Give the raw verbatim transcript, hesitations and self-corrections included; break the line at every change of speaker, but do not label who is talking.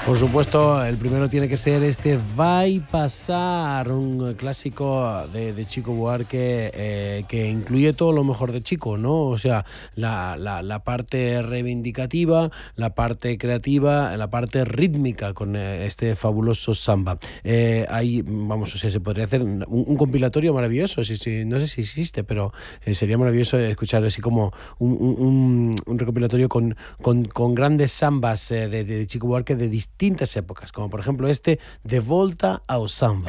Por supuesto, el primero tiene que ser este Vai Pasar, un clásico de, de Chico Buarque eh, que incluye todo lo mejor de Chico, ¿no? O sea, la, la, la parte reivindicativa, la parte creativa, la parte rítmica con eh, este fabuloso samba. Eh, ahí, vamos, o sea, se podría hacer un, un compilatorio maravilloso, sí, sí, no sé si existe, pero eh, sería maravilloso escuchar así como un, un, un recopilatorio con, con, con grandes sambas eh, de, de Chico Buarque de distintas épocas, como por ejemplo este De Volta ao Samba.